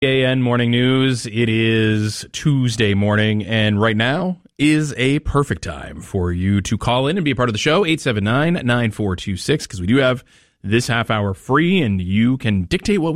AN Morning News. It is Tuesday morning, and right now is a perfect time for you to call in and be a part of the show, 879-9426, because we do have this half hour free, and you can dictate what